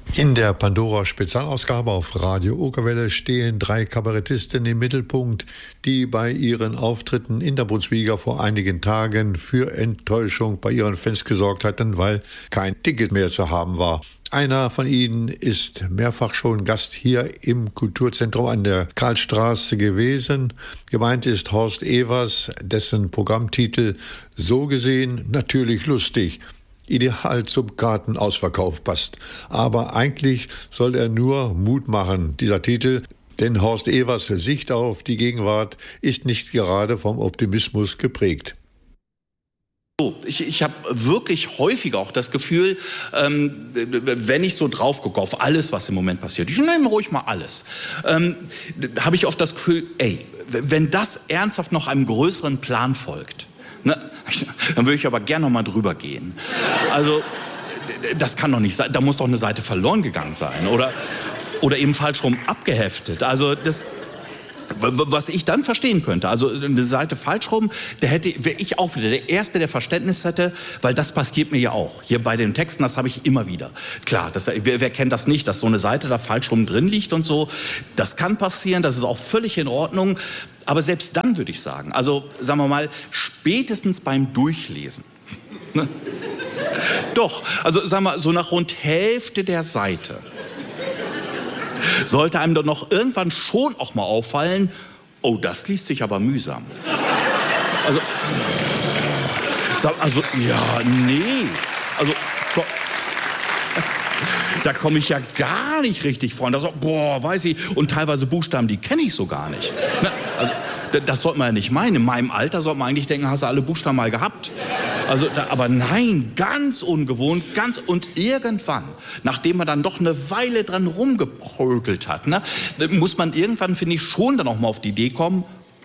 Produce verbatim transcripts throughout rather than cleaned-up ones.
In der Pandora-Spezialausgabe auf Radio Okerwelle stehen drei Kabarettisten im Mittelpunkt, die bei ihren Auftritten in der Brunswiga vor einigen Tagen für Enttäuschung bei ihren Fans gesorgt hatten, weil kein Ticket mehr zu haben war. Einer von ihnen ist mehrfach schon Gast hier im Kulturzentrum an der Karlstraße gewesen. Gemeint ist Horst Evers, dessen Programmtitel "So gesehen natürlich lustig" ideal zum Kartenausverkauf passt. Aber eigentlich soll er nur Mut machen, dieser Titel, denn Horst Evers Sicht auf die Gegenwart ist nicht gerade vom Optimismus geprägt. Ich, ich habe wirklich häufig auch das Gefühl, ähm, wenn ich so drauf gucke auf alles, was im Moment passiert, ich nehme ruhig mal alles, ähm, habe ich oft das Gefühl, ey, wenn das ernsthaft noch einem größeren Plan folgt, ne, dann würde ich aber gerne noch mal drüber gehen. Also, das kann doch nicht sein, da muss doch eine Seite verloren gegangen sein oder, oder eben falsch rum abgeheftet. Also, das... Was ich dann verstehen könnte, also eine Seite falsch rum, da hätte, wäre ich auch wieder der Erste, der Verständnis hätte, weil das passiert mir ja auch. Hier bei den Texten, das habe ich immer wieder. Klar, das, wer, wer kennt das nicht, dass so eine Seite da falsch rum drin liegt und so. Das kann passieren, das ist auch völlig in Ordnung. Aber selbst dann würde ich sagen, also sagen wir mal, spätestens beim Durchlesen. Ne? Doch, also sagen wir so nach rund Hälfte der Seite sollte einem doch noch irgendwann schon auch mal auffallen, oh, das liest sich aber mühsam. Also, also ja, nee, also, da komme ich ja gar nicht richtig vor. Und da so, boah, weiß ich, und teilweise Buchstaben, die kenne ich so gar nicht. Also, das sollte man ja nicht meinen. In meinem Alter sollte man eigentlich denken, hast du alle Buchstaben mal gehabt. Also, da, aber nein, ganz ungewohnt, ganz und irgendwann, nachdem man dann doch eine Weile dran rumgeprökelt hat, ne, muss man irgendwann, finde ich, schon dann auch mal auf die Idee kommen,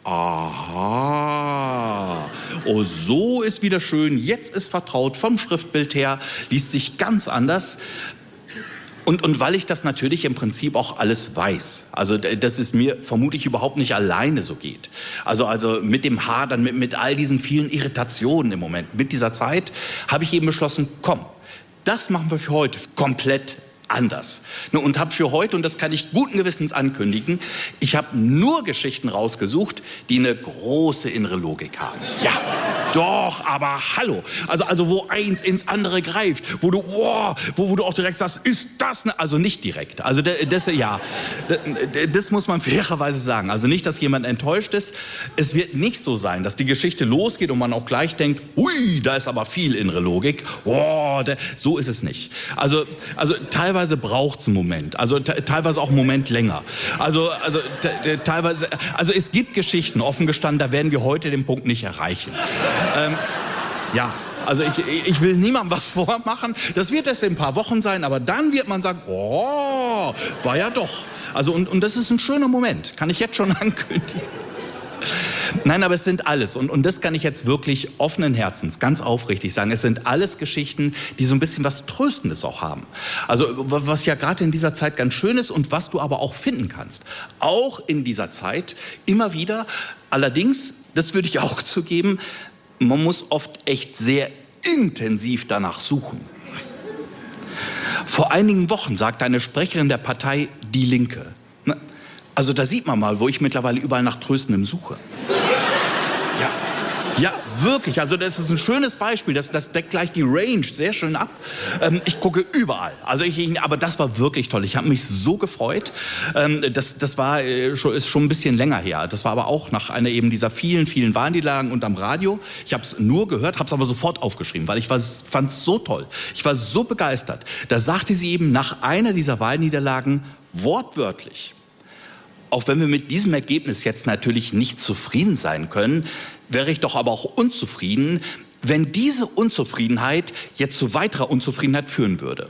aha, oh, so ist wieder schön, jetzt ist vertraut, vom Schriftbild her, liest sich ganz anders. Und, und weil ich das natürlich im Prinzip auch alles weiß, also dass es mir vermutlich überhaupt nicht alleine so geht. Also, also mit dem Hadern, mit, mit all diesen vielen Irritationen im Moment, mit dieser Zeit, habe ich eben beschlossen, komm, das machen wir für heute komplett anders. Und habe für heute, und das kann ich guten Gewissens ankündigen, ich habe nur Geschichten rausgesucht, die eine große innere Logik haben. Ja, doch, aber hallo. Also, also wo eins ins andere greift, wo du, wow, wo, wo du auch direkt sagst, ist das ne? Also nicht direkt. Also das, ja, das muss man fairerweise sagen. Also nicht, dass jemand enttäuscht ist. Es wird nicht so sein, dass die Geschichte losgeht und man auch gleich denkt, hui, da ist aber viel innere Logik. Wow, so ist es nicht. Also, also teilweise braucht es einen Moment. Also teilweise auch einen Moment länger. Also, also teilweise, also es gibt Geschichten, offen gestanden, da werden wir heute den Punkt nicht erreichen. Ähm, ja, also ich, ich will niemandem was vormachen. Das wird erst in ein paar Wochen sein, aber dann wird man sagen, oh, war ja doch. Also und, und das ist ein schöner Moment, kann ich jetzt schon ankündigen. Nein, aber es sind alles, und, und das kann ich jetzt wirklich offenen Herzens, ganz aufrichtig sagen, es sind alles Geschichten, die so ein bisschen was Tröstendes auch haben. Also was ja gerade in dieser Zeit ganz schön ist und was du aber auch finden kannst. Auch in dieser Zeit immer wieder, allerdings, das würde ich auch zugeben, man muss oft echt sehr intensiv danach suchen. Vor einigen Wochen sagte eine Sprecherin der Partei Die Linke. Also da sieht man mal, wo ich mittlerweile überall nach Tröstendem suche. Ja, ja, wirklich. Also das ist ein schönes Beispiel. Das, das deckt gleich die Range sehr schön ab. Ähm, ich gucke überall. Also ich, aber das war wirklich toll. Ich habe mich so gefreut. Ähm, das, das war äh, schon, ist schon ein bisschen länger her. Das war aber auch nach einer eben dieser vielen, vielen Wahlniederlagen und am Radio. Ich habe es nur gehört, habe es aber sofort aufgeschrieben, weil ich fand es so toll. Ich war so begeistert. Da sagte sie eben nach einer dieser Wahlniederlagen wortwörtlich: Auch wenn wir mit diesem Ergebnis jetzt natürlich nicht zufrieden sein können, wäre ich doch aber auch unzufrieden, wenn diese Unzufriedenheit jetzt zu weiterer Unzufriedenheit führen würde.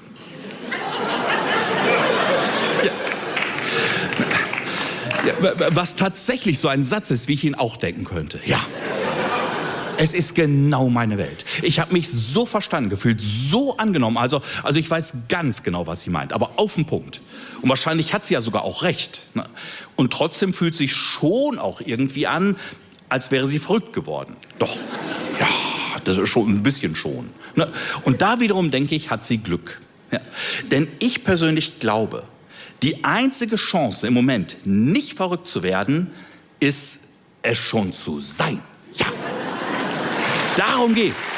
Ja. Ja, was tatsächlich so ein Satz ist, wie ich ihn auch denken könnte. Ja. Es ist genau meine Welt. Ich habe mich so verstanden gefühlt, so angenommen. Also, also ich weiß ganz genau, was sie meint, aber auf den Punkt. Und wahrscheinlich hat sie ja sogar auch recht. Und trotzdem fühlt sich schon auch irgendwie an, als wäre sie verrückt geworden. Doch, ja, das ist schon ein bisschen schon. Und da wiederum denke ich, hat sie Glück. Ja. Denn ich persönlich glaube, die einzige Chance im Moment, nicht verrückt zu werden, ist, es schon zu sein. Ja, darum geht's.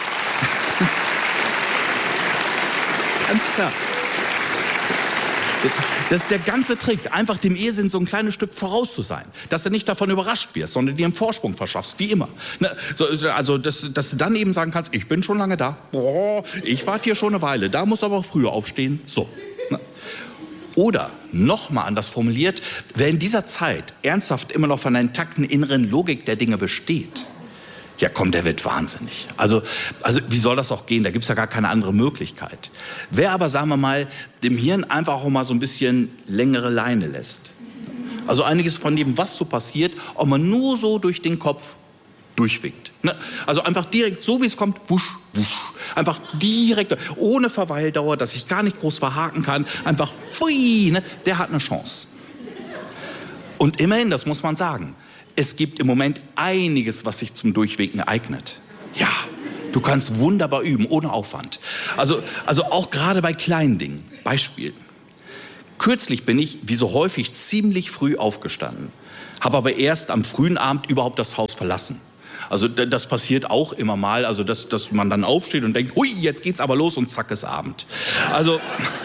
Ganz klar. Das, das ist der ganze Trick, einfach dem Irrsinn so ein kleines Stück voraus zu sein. Dass du nicht davon überrascht wirst, sondern dir einen Vorsprung verschaffst, wie immer. Ne, so, also, dass, dass du dann eben sagen kannst, ich bin schon lange da. Boah, ich warte hier schon eine Weile, da muss aber auch früher aufstehen. So. Ne. Oder, nochmal anders formuliert, wer in dieser Zeit ernsthaft immer noch von einer intakten inneren Logik der Dinge besteht, ja komm, der wird wahnsinnig. Also, also wie soll das auch gehen? Da gibt es ja gar keine andere Möglichkeit. Wer aber, sagen wir mal, dem Hirn einfach auch mal so ein bisschen längere Leine lässt. Also einiges von dem, was so passiert, auch mal nur so durch den Kopf durchwinkt. Ne? Also einfach direkt, so wie es kommt, wusch, wusch. Einfach direkt, ohne Verweildauer, dass ich gar nicht groß verhaken kann. Einfach, pfui, ne? Der hat eine Chance. Und immerhin, das muss man sagen, es gibt im Moment einiges, was sich zum Durchwinken eignet. Ja, du kannst wunderbar üben, ohne Aufwand. Also, also auch gerade bei kleinen Dingen. Beispiel. Kürzlich bin ich, wie so häufig, ziemlich früh aufgestanden. Habe aber erst am frühen Abend überhaupt das Haus verlassen. Also das passiert auch immer mal, also dass, dass man dann aufsteht und denkt, hui, jetzt geht's aber los und zack ist Abend. Also...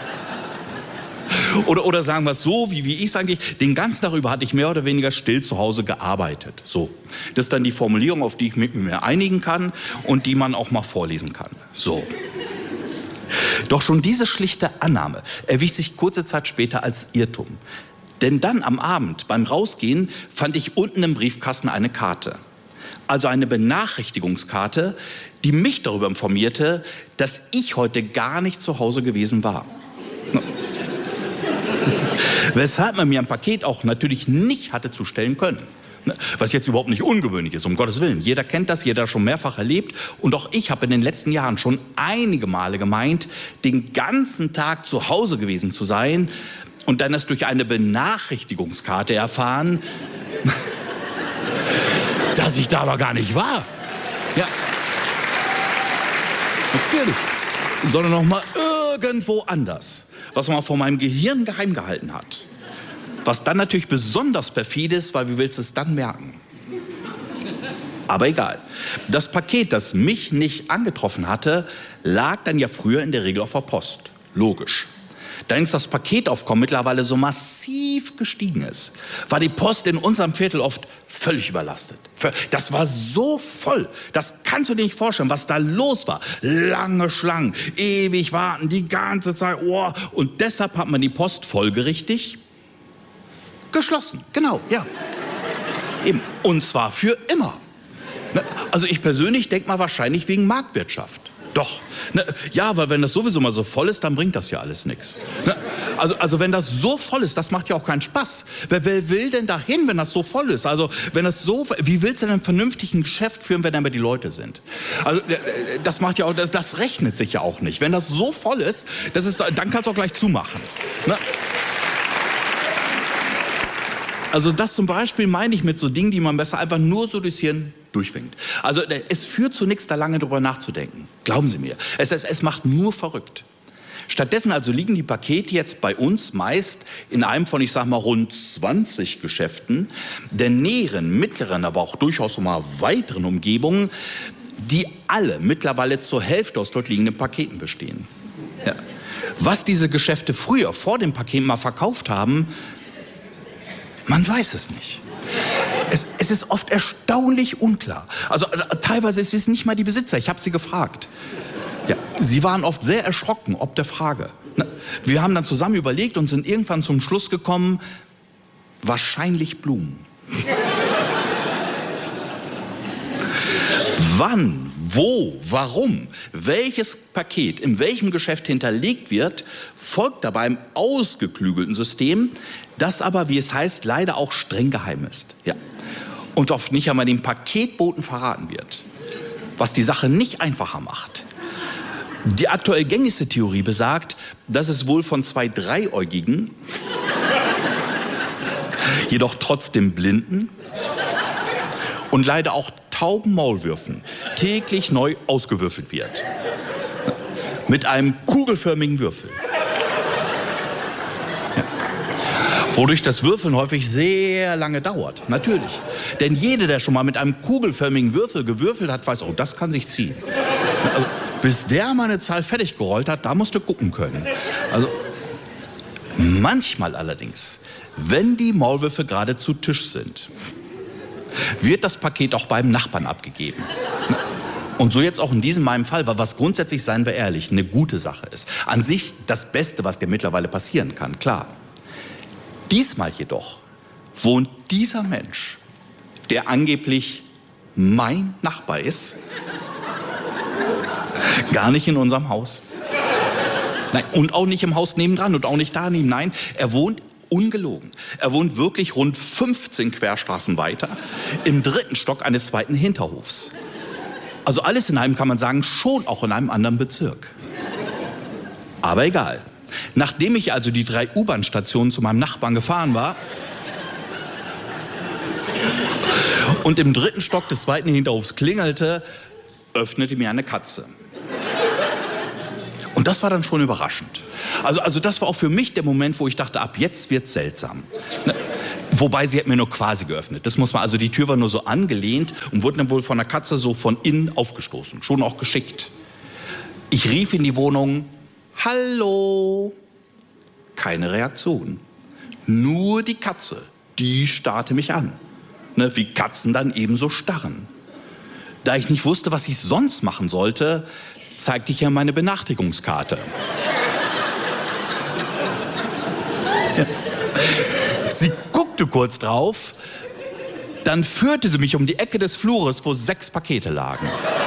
Oder, oder sagen wir es so, wie, wie ich es eigentlich, den ganzen Tag über hatte ich mehr oder weniger still zu Hause gearbeitet. So. Das ist dann die Formulierung, auf die ich mit mir einigen kann und die man auch mal vorlesen kann. So. Doch schon diese schlichte Annahme erwies sich kurze Zeit später als Irrtum. Denn dann am Abend beim Rausgehen fand ich unten im Briefkasten eine Karte. Also eine Benachrichtigungskarte, die mich darüber informierte, dass ich heute gar nicht zu Hause gewesen war. Weshalb man mir ein Paket auch natürlich nicht hatte zustellen können. Was jetzt überhaupt nicht ungewöhnlich ist, um Gottes Willen. Jeder kennt das, jeder schon mehrfach erlebt. Und auch ich habe in den letzten Jahren schon einige Male gemeint, den ganzen Tag zu Hause gewesen zu sein und dann erst durch eine Benachrichtigungskarte erfahren, dass ich da aber gar nicht war. Ja. Natürlich. Sondern noch mal irgendwo anders, was man vor meinem Gehirn geheim gehalten hat. Was dann natürlich besonders perfid ist, weil wie willst du es dann merken? Aber egal. Das Paket, das mich nicht angetroffen hatte, lag dann ja früher in der Regel auf der Post. Logisch. Da jetzt das Paketaufkommen mittlerweile so massiv gestiegen ist, war die Post in unserem Viertel oft völlig überlastet. Das war so voll, das kannst du dir nicht vorstellen, was da los war. Lange Schlangen, ewig warten, die ganze Zeit. Oh. Und deshalb hat man die Post folgerichtig geschlossen. Genau, ja. Eben. Und zwar für immer. Also ich persönlich denke mal wahrscheinlich wegen Marktwirtschaft. Doch. Ne, ja, weil wenn das sowieso mal so voll ist, dann bringt das ja alles nichts. Ne, also, also wenn das so voll ist, das macht ja auch keinen Spaß. Wer, wer will denn dahin, wenn das so voll ist? Also wenn das so, wie willst du denn vernünftig ein Geschäft führen, wenn da immer die Leute sind? Also das macht ja auch, das, das rechnet sich ja auch nicht. Wenn das so voll ist, das ist, dann kannst du auch gleich zumachen. Ne? Also das zum Beispiel meine ich mit so Dingen, die man besser einfach nur so durchs Hirn durchwinkt. Also es führt zu nichts, da lange drüber nachzudenken. Glauben Sie mir. Es, es, es macht nur verrückt. Stattdessen also liegen die Pakete jetzt bei uns meist in einem von, ich sag mal, rund zwanzig Geschäften der näheren, mittleren, aber auch durchaus so mal weiteren Umgebungen, die alle mittlerweile zur Hälfte aus dort liegenden Paketen bestehen. Ja. Was diese Geschäfte früher vor dem Paket mal verkauft haben, man weiß es nicht. Es, es ist oft erstaunlich unklar. Also teilweise ist es nicht mal die Besitzer. Ich habe sie gefragt. Ja, sie waren oft sehr erschrocken ob der Frage. Wir haben dann zusammen überlegt und sind irgendwann zum Schluss gekommen, wahrscheinlich Blumen. Wann, wo, warum, welches Paket in welchem Geschäft hinterlegt wird, folgt dabei einem ausgeklügelten System, das aber, wie es heißt, leider auch streng geheim ist. Ja. Und oft nicht einmal dem Paketboten verraten wird, was die Sache nicht einfacher macht. Die aktuell gängigste Theorie besagt, dass es wohl von zwei Dreiäugigen, jedoch trotzdem Blinden und leider auch tauben Maulwürfen täglich neu ausgewürfelt wird. Mit einem kugelförmigen Würfel. Wodurch das Würfeln häufig sehr lange dauert, natürlich. Denn jeder, der schon mal mit einem kugelförmigen Würfel gewürfelt hat, weiß, oh, das kann sich ziehen. Also, bis der mal eine Zahl fertig gerollt hat, da musst du gucken können. Also, manchmal allerdings, wenn die Maulwürfe gerade zu Tisch sind, wird das Paket auch beim Nachbarn abgegeben. Und so jetzt auch in diesem meinem Fall, was grundsätzlich, seien wir ehrlich, eine gute Sache ist. An sich das Beste, was dir mittlerweile passieren kann, klar. Diesmal jedoch wohnt dieser Mensch, der angeblich mein Nachbar ist, gar nicht in unserem Haus. Nein, und auch nicht im Haus nebendran und auch nicht daneben. Nein, er wohnt ungelogen. Er wohnt wirklich rund fünfzehn Querstraßen weiter im dritten Stock eines zweiten Hinterhofs. Also alles in einem, kann man sagen, schon auch in einem anderen Bezirk. Aber egal. Nachdem ich also die drei U-Bahn-Stationen zu meinem Nachbarn gefahren war und im dritten Stock des zweiten Hinterhofs klingelte, öffnete mir eine Katze. Und das war dann schon überraschend. Also, also das war auch für mich der Moment, wo ich dachte, ab jetzt wird's seltsam. Ne? Wobei, sie hat mir nur quasi geöffnet. Das muss man, also die Tür war nur so angelehnt und wurde dann wohl von der Katze so von innen aufgestoßen. Schon auch geschickt. Ich rief in die Wohnung, hallo. Keine Reaktion. Nur die Katze, die starrte mich an. Ne, wie Katzen dann ebenso starren. Da ich nicht wusste, was ich sonst machen sollte, zeigte ich ihr meine Benachrichtigungskarte. Ja. Sie guckte kurz drauf, dann führte sie mich um die Ecke des Flures, wo sechs Pakete lagen.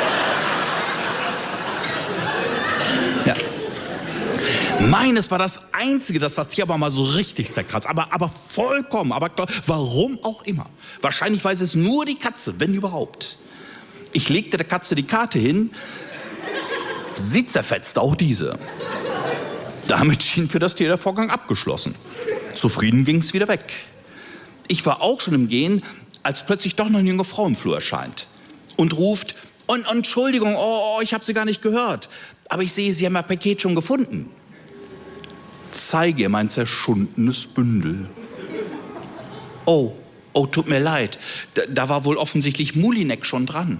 Ja. Meines war das Einzige, das das Tier aber mal so richtig zerkratzt. Aber, aber vollkommen. Aber warum auch immer. Wahrscheinlich weiß es nur die Katze, wenn überhaupt. Ich legte der Katze die Karte hin. Sie zerfetzte auch diese. Damit schien für das Tier der Vorgang abgeschlossen. Zufrieden ging es wieder weg. Ich war auch schon im Gehen, als plötzlich doch noch eine junge Frau im Flur erscheint. Und ruft, und, Entschuldigung, oh, oh, ich habe Sie gar nicht gehört. Aber ich sehe, Sie haben mein Paket schon gefunden. Zeige ihr mein zerschundenes Bündel. Oh, oh, tut mir leid. Da, da war wohl offensichtlich Mulinek schon dran.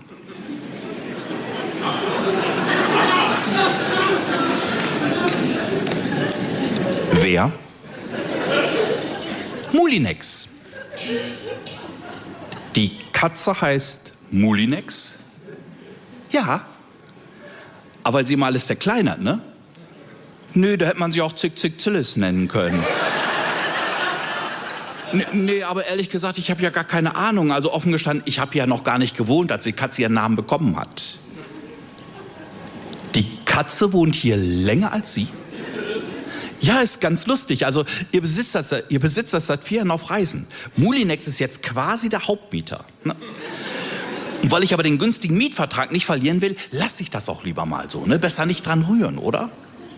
Wer? Mulinex. Die Katze heißt Mulinex? Ja. Aber weil sie mal alles zerkleinert, ne? Nö, da hätte man sie auch Zick Zick Zillis nennen können. Nee, nee, aber ehrlich gesagt, ich habe ja gar keine Ahnung. Also offen gestanden, ich habe ja noch gar nicht gewohnt, als die Katze ihren Namen bekommen hat. Die Katze wohnt hier länger als Sie? Ja, ist ganz lustig. Also ihr Besitzer, ihr Besitzer ist seit vier Jahren auf Reisen. Mulinex ist jetzt quasi der Hauptmieter. Ne? Und weil ich aber den günstigen Mietvertrag nicht verlieren will, lasse ich das auch lieber mal so. Ne? Besser nicht dran rühren, oder?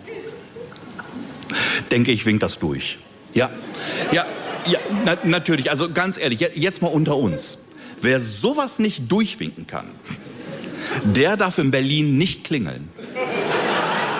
Denke ich, winkt das durch. Ja, ja, ja, na, natürlich. Also ganz ehrlich, jetzt mal unter uns. Wer sowas nicht durchwinken kann, der darf in Berlin nicht klingeln.